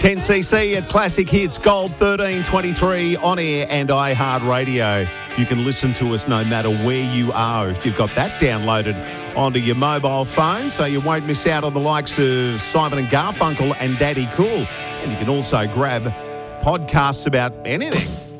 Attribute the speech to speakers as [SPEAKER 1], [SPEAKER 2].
[SPEAKER 1] 10cc at Classic Hits, Gold 1323 on air and iHeartRadio. You can listen to us no matter where you are if you've got that downloaded onto your mobile phone, so you won't miss out on the likes of Simon and Garfunkel and Daddy Cool. And you can also grab podcasts about anything